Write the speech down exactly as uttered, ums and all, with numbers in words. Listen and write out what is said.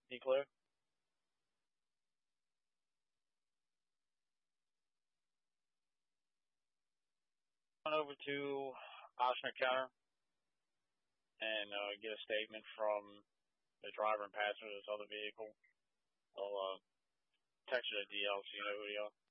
You clear? On over to Oshner Counter and uh, get a statement from the driver and passenger of this other vehicle. I'll uh, text you the D L so you know who they are.